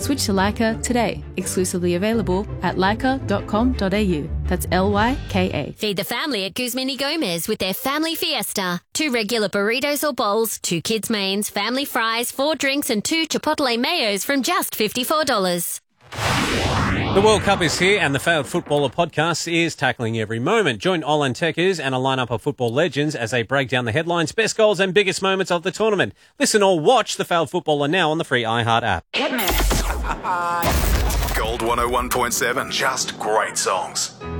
Switch to Leica today. Exclusively available at leica.com.au. That's Lyka. Feed the family at Guzman y Gomez with their Family Fiesta. 2 regular burritos or bowls, 2 kids' mains, family fries, 4 drinks and 2 Chipotle mayos from just $54. The World Cup is here and the Failed Footballer podcast is tackling every moment. Join Olan Tekers and a lineup of football legends as they break down the headlines, best goals and biggest moments of the tournament. Listen or watch The Failed Footballer now on the free iHeart app. Gold 101.7, just great songs.